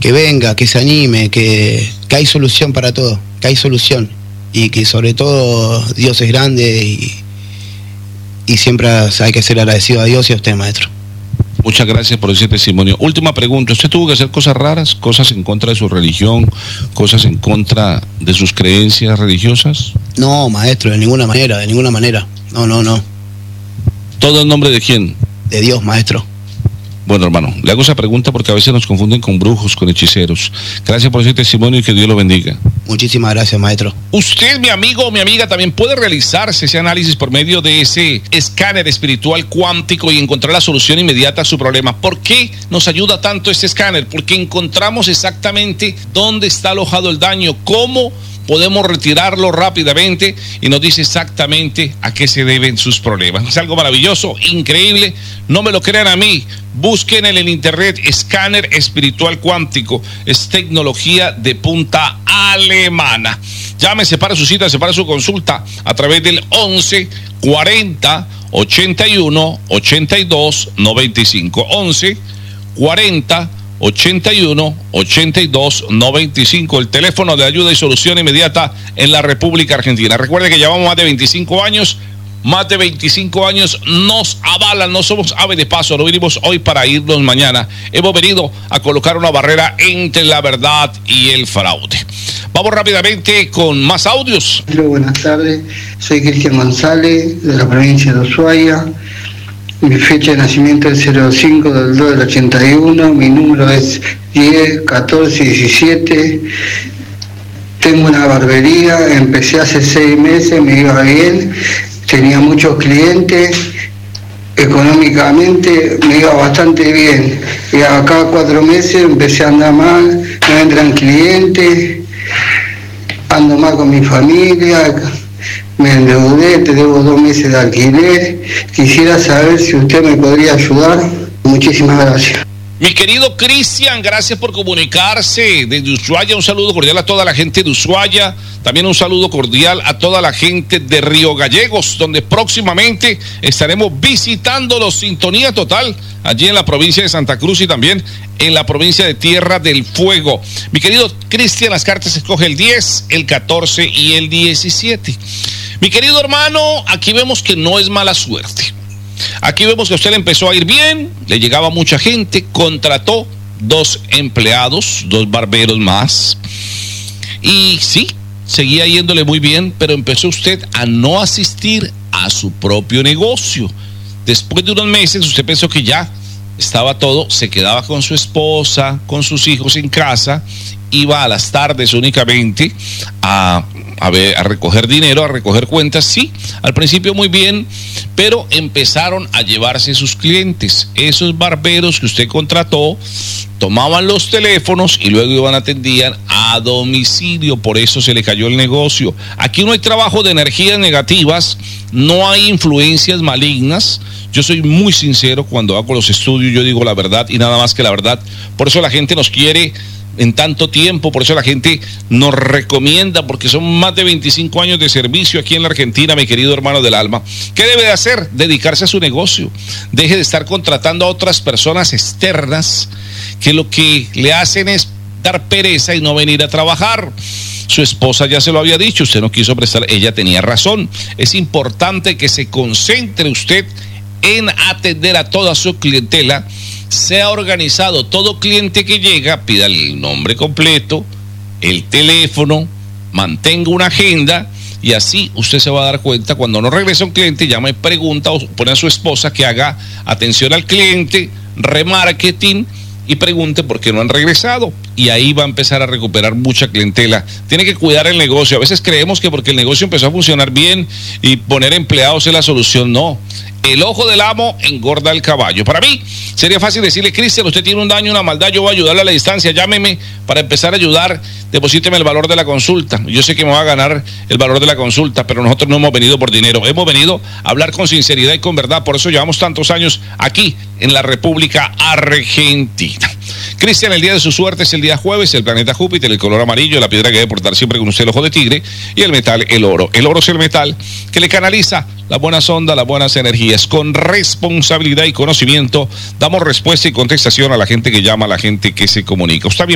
venga, que se anime, que hay solución para todo, que hay solución. Y que sobre todo Dios es grande y siempre hay que ser agradecido a Dios y a usted, maestro. Muchas gracias por ese testimonio. Última pregunta, ¿usted tuvo que hacer cosas raras, cosas en contra de su religión, cosas en contra de sus creencias religiosas? No, maestro, de ninguna manera. No. ¿Todo en nombre de quién? De Dios, maestro. Bueno, hermano, le hago esa pregunta porque a veces nos confunden con brujos, con hechiceros. Gracias por ese testimonio y que Dios lo bendiga. Muchísimas gracias, maestro. Usted, mi amigo o mi amiga, también puede realizarse ese análisis por medio de ese escáner espiritual cuántico y encontrar la solución inmediata a su problema. ¿Por qué nos ayuda tanto este escáner? Porque encontramos exactamente dónde está alojado el daño, cómo podemos retirarlo rápidamente y nos dice exactamente a qué se deben sus problemas. Es algo maravilloso, increíble. No me lo crean a mí, busquen en el internet escáner espiritual cuántico. Es tecnología de punta alemana. Llame, separa su cita, separa su consulta a través del 11 40 81 82 95. 11 40 81 82 95, el teléfono de ayuda y solución inmediata en la República Argentina. Recuerde que llevamos más de 25 años nos avalan, no somos ave de paso, no vinimos hoy para irnos mañana. Hemos venido a colocar una barrera entre la verdad y el fraude. Vamos rápidamente con más audios. Buenas tardes, soy Cristian González de la provincia de Ushuaia. Mi fecha de nacimiento es 05 del 2 del 81, mi número es 10 14 17. Tengo una barbería, empecé hace 6 meses, me iba bien, tenía muchos clientes, económicamente me iba bastante bien. Y acá 4 meses empecé a andar mal, no entran clientes, ando mal con mi familia. Me endeudé, te debo 2 meses de alquiler. Quisiera saber si usted me podría ayudar. Muchísimas gracias. Mi querido Cristian, gracias por comunicarse desde Ushuaia. Un saludo cordial a toda la gente de Ushuaia. También un saludo cordial a toda la gente de Río Gallegos, donde próximamente estaremos visitándolos. Sintonía total allí en la provincia de Santa Cruz y también en la provincia de Tierra del Fuego. Mi querido Cristian, las cartas escoge el 10, el 14 y el 17. Mi querido hermano, aquí vemos que no es mala suerte. Aquí vemos que a usted le empezó a ir bien, le llegaba mucha gente, contrató 2 empleados, 2 barberos más. Y sí, seguía yéndole muy bien, pero empezó usted a no asistir a su propio negocio. Después de unos meses, usted pensó que ya estaba todo, se quedaba con su esposa, con sus hijos en casa, iba a las tardes únicamente a recoger dinero, a recoger cuentas. Sí, al principio muy bien, pero empezaron a llevarse sus clientes. Esos barberos que usted contrató tomaban los teléfonos y luego atendían a domicilio, por eso se le cayó el negocio. Aquí no hay trabajo de energías negativas, no hay influencias malignas. Yo soy muy sincero cuando hago los estudios, yo digo la verdad y nada más que la verdad. Por eso la gente nos quiere en tanto tiempo, por eso la gente nos recomienda, porque son más de 25 años de servicio aquí en la Argentina, mi querido hermano del alma. ¿Qué debe de hacer? Dedicarse a su negocio. Deje de estar contratando a otras personas externas que lo que le hacen es dar pereza y no venir a trabajar. Su esposa ya se lo había dicho, usted no quiso prestar, ella tenía razón. Es importante que se concentre usted en atender a toda su clientela. Sea organizado, todo cliente que llega, pida el nombre completo, el teléfono, mantenga una agenda y así usted se va a dar cuenta cuando no regresa un cliente, llama y pregunta o pone a su esposa que haga atención al cliente, remarketing y pregunte por qué no han regresado y ahí va a empezar a recuperar mucha clientela. Tiene que cuidar el negocio. A veces creemos que porque el negocio empezó a funcionar bien y poner empleados es la solución. No. El ojo del amo engorda el caballo. Para mí sería fácil decirle: Cristian, usted tiene un daño, una maldad, yo voy a ayudarle a la distancia, llámeme para empezar a ayudar, deposíteme el valor de la consulta. Yo sé que me va a ganar el valor de la consulta, pero nosotros no hemos venido por dinero, hemos venido a hablar con sinceridad y con verdad. Por eso llevamos tantos años aquí en la República Argentina. Cristian, el día de su suerte es el día jueves, el planeta Júpiter, el color amarillo, la piedra que debe portar siempre con usted el ojo de tigre, y el metal, el oro. El oro es el metal que le canaliza las buenas ondas, las buenas energías. Con responsabilidad y conocimiento damos respuesta y contestación a la gente que llama, a la gente que se comunica. Usted